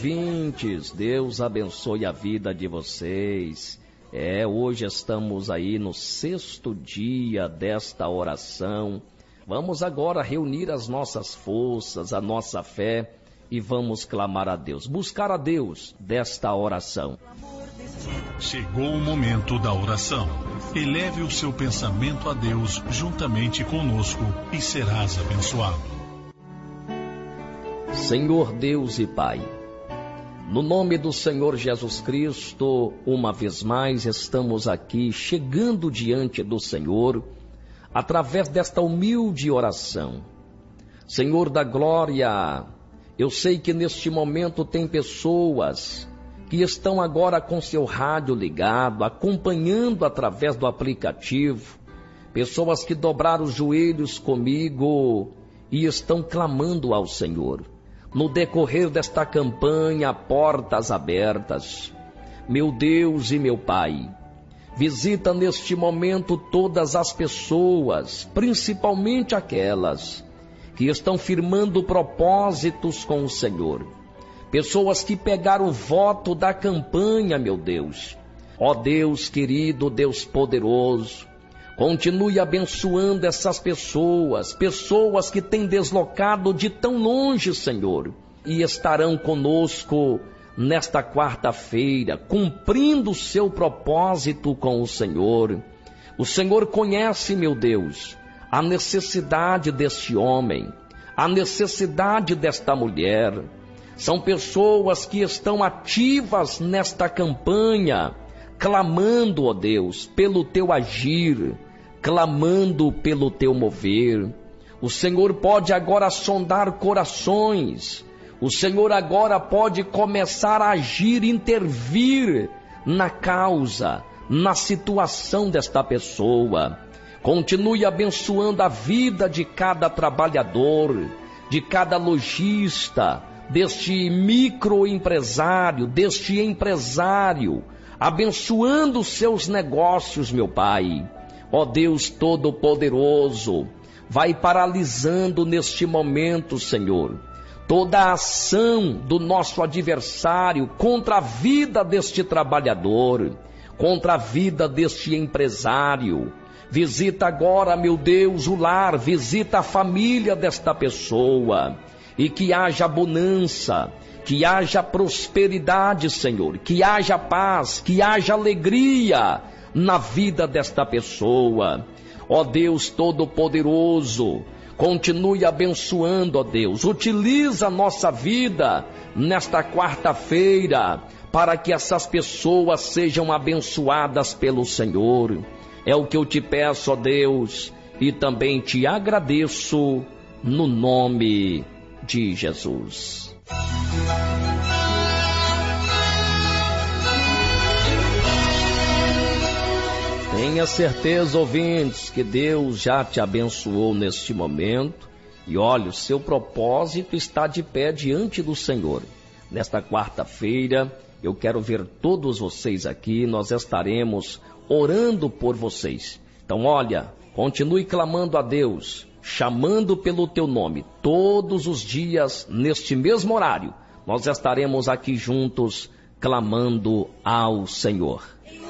ouvintes, Deus abençoe a vida de vocês. Hoje estamos aí no 6º dia desta oração. Vamos agora reunir as nossas forças, a nossa fé e vamos clamar a Deus, buscar a Deus desta oração. Chegou o momento da oração. Eleve o seu pensamento a Deus juntamente conosco e serás abençoado. Senhor Deus e Pai, no nome do Senhor Jesus Cristo, uma vez mais estamos aqui chegando diante do Senhor, através desta humilde oração. Senhor da glória, eu sei que neste momento tem pessoas que estão agora com seu rádio ligado, acompanhando através do aplicativo, pessoas que dobraram os joelhos comigo e estão clamando ao Senhor. No decorrer desta campanha, portas abertas, meu Deus e meu Pai, visita neste momento todas as pessoas, principalmente aquelas que estão firmando propósitos com o Senhor. Pessoas que pegaram o voto da campanha, meu Deus. Ó Deus querido, Deus poderoso, continue abençoando essas pessoas, pessoas que têm deslocado de tão longe, Senhor, e estarão conosco nesta quarta-feira, cumprindo o seu propósito com o Senhor. O Senhor conhece, meu Deus, a necessidade deste homem, a necessidade desta mulher. São pessoas que estão ativas nesta campanha, clamando, ó Deus, pelo teu agir, clamando pelo teu mover. O Senhor pode agora sondar corações. O Senhor agora pode começar a agir, intervir na causa, na situação desta pessoa. Continue abençoando a vida de cada trabalhador, de cada lojista, deste microempresário, deste empresário, abençoando os seus negócios, meu Pai. Ó Deus Todo-Poderoso, vai paralisando neste momento, Senhor, toda a ação do nosso adversário contra a vida deste trabalhador, contra a vida deste empresário. Visita agora, meu Deus, o lar, visita a família desta pessoa, e que haja bonança, que haja prosperidade, Senhor, que haja paz, que haja alegria na vida desta pessoa. Ó Deus Todo-Poderoso, continue abençoando, ó Deus, utiliza a nossa vida nesta quarta-feira, para que essas pessoas sejam abençoadas pelo Senhor. É o que eu te peço, ó Deus, e também te agradeço no nome de Jesus. Tenha certeza, ouvintes, que Deus já te abençoou neste momento. E olha, o seu propósito está de pé diante do Senhor. Nesta quarta-feira, eu quero ver todos vocês aqui. Nós estaremos orando por vocês. Então, olha, continue clamando a Deus, chamando pelo teu nome. Todos os dias, neste mesmo horário, nós estaremos aqui juntos, clamando ao Senhor.